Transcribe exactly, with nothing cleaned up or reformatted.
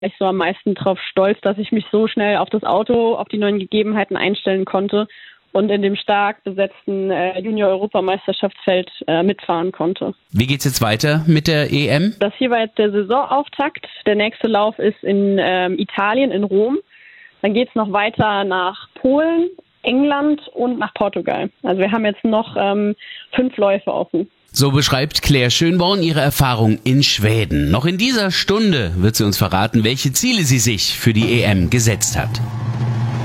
ich so am meisten drauf stolz, dass ich mich so schnell auf das Auto, auf die neuen Gegebenheiten einstellen konnte und in dem stark besetzten äh, Junior-Europameisterschaftsfeld äh, mitfahren konnte. Wie geht's jetzt weiter mit der E M? Das hier war jetzt der Saisonauftakt. Der nächste Lauf ist in ähm, Italien, in Rom. Dann geht's noch weiter nach Polen, England und nach Portugal. Also wir haben jetzt noch ähm, fünf Läufe offen. So beschreibt Claire Schönborn ihre Erfahrung in Schweden. Noch in dieser Stunde wird sie uns verraten, welche Ziele sie sich für die E M gesetzt hat.